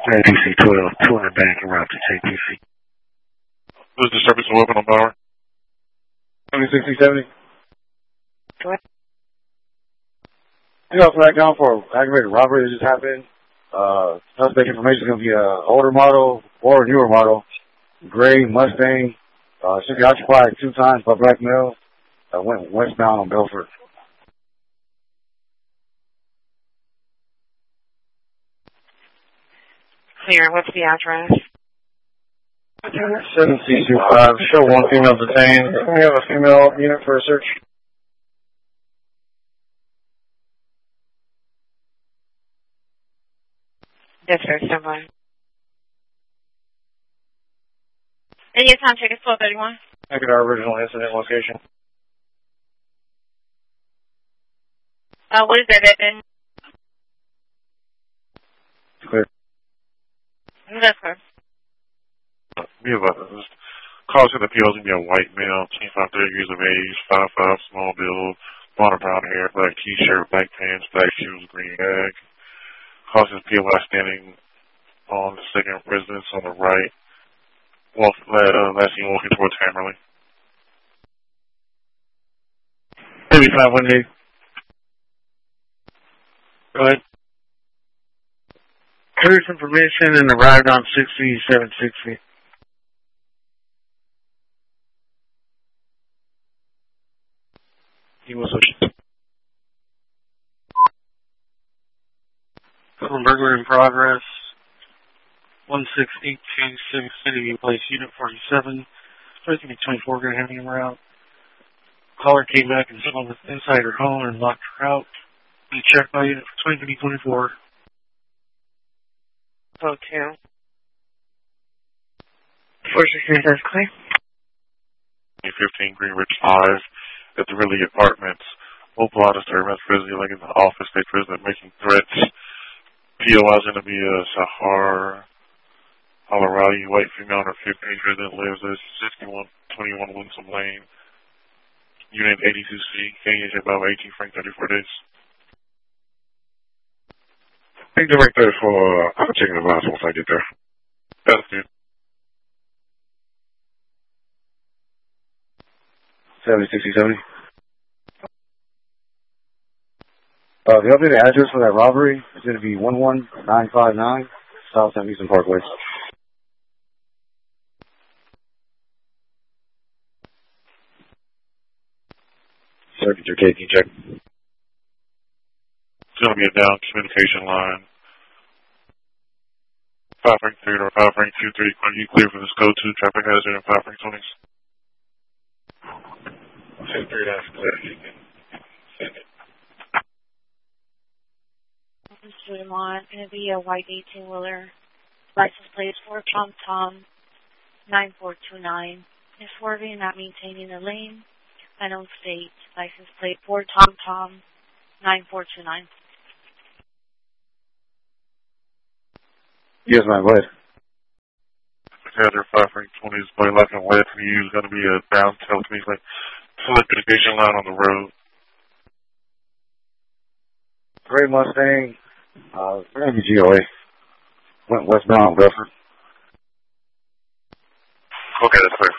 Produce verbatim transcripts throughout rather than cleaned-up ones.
J P C twelve, two hundred back and route to J P C. This is disturbance of weapon on power. twenty sixty seventy. Go ahead. You know, flag down for aggravated robbery that just happened. Uh, suspect information is going to be an older model or a newer model. Gray Mustang. Uh, should be occupied two times by black male. Uh, went westbound on Belfort. Clear. What's the address? seven C two five. Show one female detained. We have a female unit for a search. Yes, sir. Stand by. And your time check is twelve thirty-one. Make it our original incident location. Uh, what is that, Evan? Clear. That's clear. We have a call to the P O is going to be a white male, twenty-five, thirty years of age, five five, small build, blonde or brown hair, black t-shirt, black pants, black shoes, green bag. Call to the P O I standing on the second residence on the right. Walk, uh, last seen walking towards Hammerly. thirty-five hundred. Go ahead. Cleared some permission and arrived on sixty-seven sixty. He was a Burglary in progress. one six eight two six, City in place, Unit forty-seven. thirty twenty-four, going to have him out. Caller came back and someone was inside her home and locked her out. Be checked by Unit for twenty twenty-four. Oh, two. four sixteen, that's clear. fifteen Greenridge Drive at the Ridley Apartments. Multiple disturbance, physically like in the office, state president making threats. P O I is going to be a Sahar Colorado, white female under fifteen, resident lives at sixty-one twenty-one Winsome Lane. Unit eighty-two C, K H above eighteen, Frank, thirty-four days. Take the right there for, uh, I'm checking the last once I get there. That's good. seventy sixty seventy. Uh, the updated address for that robbery is going to be one one nine five nine South Sam Houston Parkway. Sir, get your K T check. It's going to be a down communication line. five Frank three or five Frank two three. Are you clear for this code two traffic hazard and five Frank twenties? two three, that's clear. You can send it. Student lot, going to be a white eighteen-wheeler. License plate four Tom Tom nine four two nine. Is swerving, not maintaining the lane. Unknown state. License plate four Tom Tom nine four two nine. Yes, ma'am, go ahead. Hazard five Frank twenties, by left and left for you is going to be a down telecommunication telecommunication line on the road. Gray Mustang. Uh, we're going to be G O A. Went westbound on Belfort. Okay, that's clear.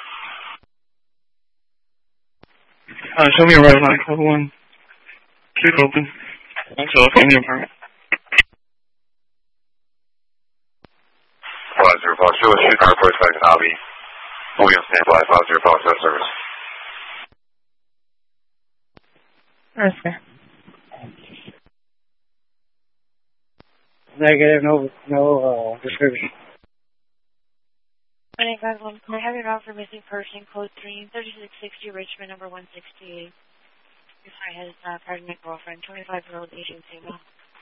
Uh, show me a red line, code one. Keep it open. Until it's on the apartment. five zero five, show us shooting our first back in Hobby. William standby, five zero five, set service. That's fair. Negative, no, no, uh, description. twenty-eight five one, can I have your route for missing person, code three, thirty-six sixty, Richmond, number one sixty-eight. If I had uh, pregnant girlfriend, twenty-five-year-old Asian female.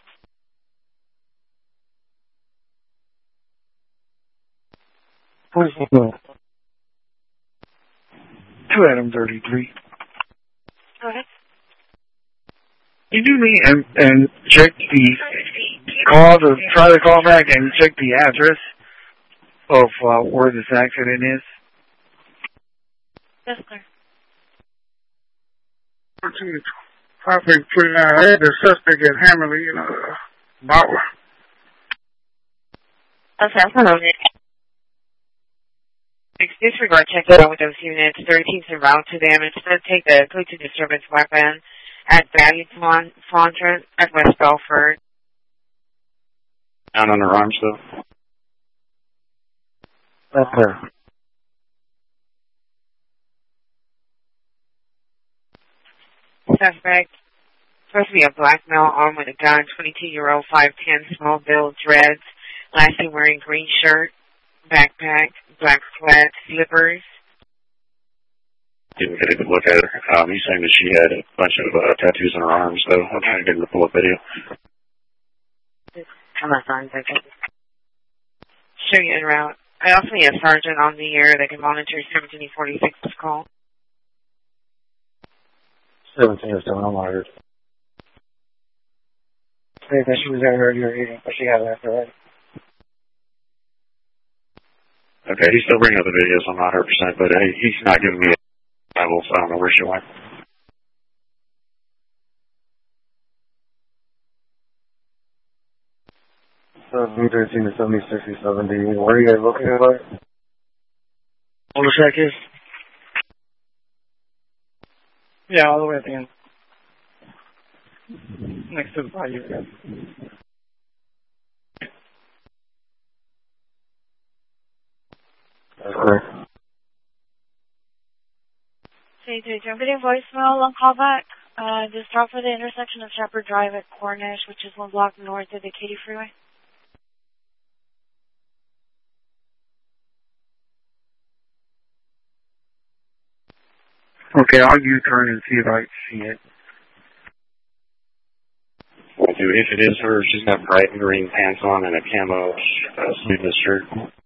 Two Adam thirty-three. Go ahead. You do me and, and check the call to try to call back and check the address of uh, where this accident is. That's clear. Traffic twenty-nine. I had the suspect at Hammerly, you know, about Okay, hello. Disregard check it out with those units. thirteen's en route to them. Instead, take the police disturbance weapon at Value Fondren at West Belford. Down on her arms, though. That's her. Suspect, supposed to be a black male armed with a gun, twenty-two-year-old, five ten, small build, dreads, lastly wearing green shirt, backpack, black sweat, slippers. Didn't get a good look at her. Um, he's saying that she had a bunch of uh, tattoos on her arms, so I'm trying to get her to pull up video. Come on, fine, thank you. Show you en route. I also need a sergeant on the air that can monitor seventeen forty-six call. seventeen is doing on my ears. Say that she was at her earlier eating, but she has after already. Okay, he's still bringing up the videos. I'm not one hundred percent, but hey, he's not giving me a level, so I don't know where she went. So, B thirteen to seventy, sixty, seventy. Where are you guys located at? All the check is? Yeah, all the way at the end. Next to the body. That's correct. Say three, I'm getting voicemail on callback. Uh, just stop for the intersection of Shepherd Drive at Cornish, which is one block north of the Katy Freeway. Okay, I'll U-turn and see if I see it. Well, dude, if it is her, she's got bright green pants on and a camo uh, sleeveless shirt.